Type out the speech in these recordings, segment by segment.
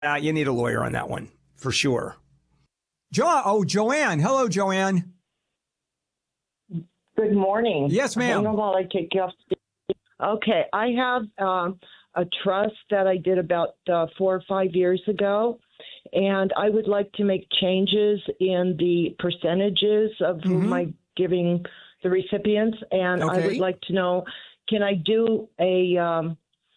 You need a lawyer on that one for sure. Joanne. Hello, Joanne. Good morning. Yes, ma'am. Hang on while I take you off. Okay, I have a trust that I did about 4 or 5 years ago, and I would like to make changes in the percentages of whom I'm giving the recipients, and I would like to know, can I do a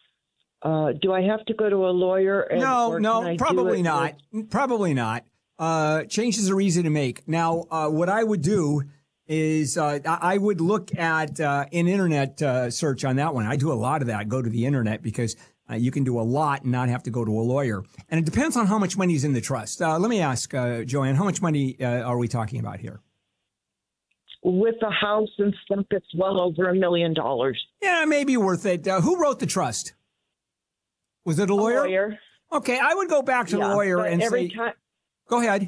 do I have to go to a lawyer? No, probably not. Probably not. Changes are easy to make. Now, what I would do is I would look at an internet search on that one. I do a lot of that. Go to the internet because you can do a lot and not have to go to a lawyer. And it depends on how much money is in the trust. Let me ask, Joanne, how much money are we talking about here? With the house and stuff, it's well over $1 million. Yeah, maybe worth it. Who wrote the trust? Was it a lawyer? A lawyer. Okay, I would go back to the lawyer and say, go ahead.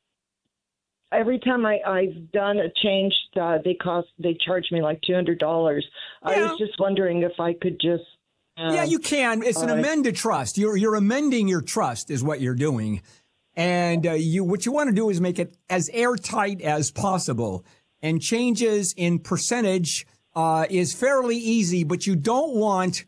Every time I've done a change, they charge me like $200. I was just wondering if I could just. Yeah, you can. It's an amended trust. You're amending your trust is what you're doing, and what you want to do is make it as airtight as possible. And changes in percentage is fairly easy, but you don't want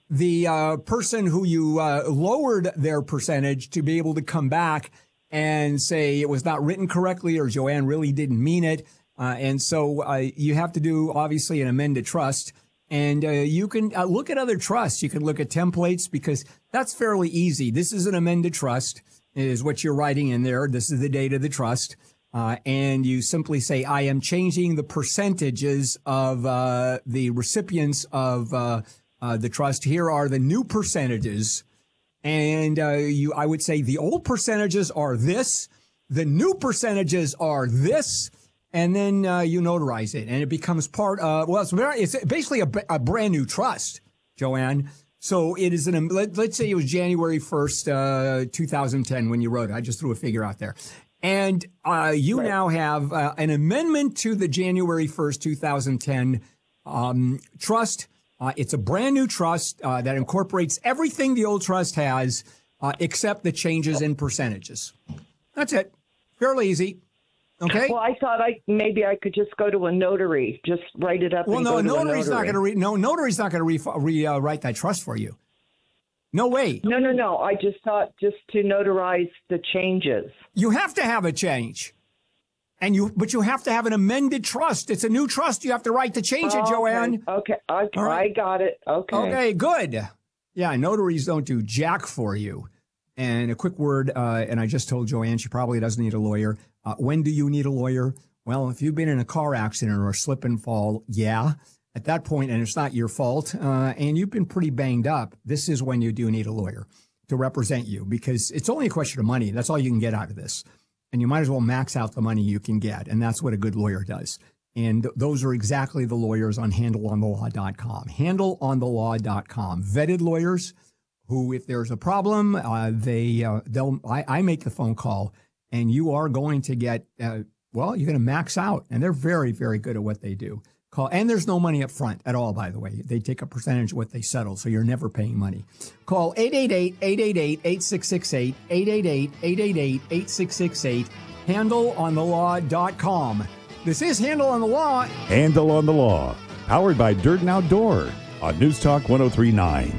the person who you lowered their percentage to be able to come back and say it was not written correctly or Joanne really didn't mean it. And so you have to do, obviously, an amended trust. And you can look at other trusts. You can look at templates because that's fairly easy. This is an amended trust is what you're writing in there. This is the date of the trust. And you simply say, I am changing the percentages of the recipients of the trust. Here are the new percentages. And I would say the old percentages are this, the new percentages are this, and then you notarize it, and it becomes part of. Well, it's basically a brand new trust, Joanne. So it is let's say it was January 1st, 2010 when you wrote it. I just threw a figure out there, and you now have an amendment to the January 1st, 2010 trust. It's a brand new trust that incorporates everything the old trust has, except the changes in percentages. That's it. Fairly easy. Okay. Well, I thought maybe I could just go to a notary, just write it up. Well, no, notary's not going to notary's not going to rewrite that trust for you. No way. No. I just thought just to notarize the changes. You have to have a change. But you have to have an amended trust. It's a new trust. You have to write to change it, Joanne. Okay. I got it. Okay, good. Yeah, notaries don't do jack for you. And a quick word, and I just told Joanne she probably doesn't need a lawyer. When do you need a lawyer? Well, if you've been in a car accident or a slip and fall, yeah. At that point, and it's not your fault, and you've been pretty banged up, this is when you do need a lawyer to represent you because it's only a question of money. That's all you can get out of this. And you might as well max out the money you can get. And that's what a good lawyer does. And those are exactly the lawyers on handleonthelaw.com. Handleonthelaw.com. Vetted lawyers who, if there's a problem, I make the phone call and you are going to get, you're going to max out. And they're very, very good at what they do. And there's no money up front at all, by the way. They take a percentage of what they settle, so you're never paying money. Call 888-888-8668, 888-888-8668, handleonthelaw.com. This is Handle on the Law. Handle on the Law, powered by Dirt and Outdoor on News Talk 103.9.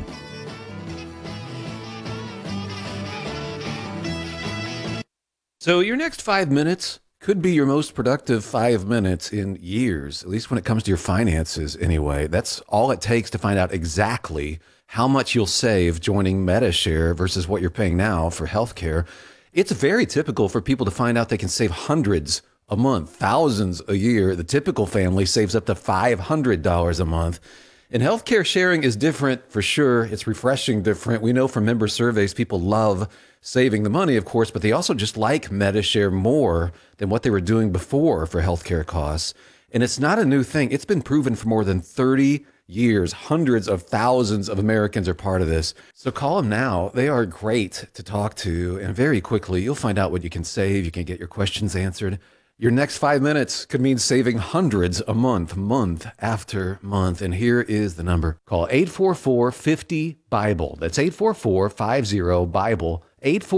So your next 5 minutes could be your most productive 5 minutes in years, at least when it comes to your finances anyway. That's all it takes to find out exactly how much you'll save joining Medi-Share versus what you're paying now for healthcare. It's very typical for people to find out they can save hundreds a month, thousands a year. The typical family saves up to $500 a month. And healthcare sharing is different for sure. It's refreshing different. We know from member surveys, people love saving the money, of course, but they also just like Medi-Share more than what they were doing before for healthcare costs. And it's not a new thing. It's been proven for more than 30 years. Hundreds of thousands of Americans are part of this. So call them now. They are great to talk to. And very quickly, you'll find out what you can save. You can get your questions answered. Your next 5 minutes could mean saving hundreds a month, month after month. And here is the number. Call 844-50-BIBLE. That's 844-50-BIBLE.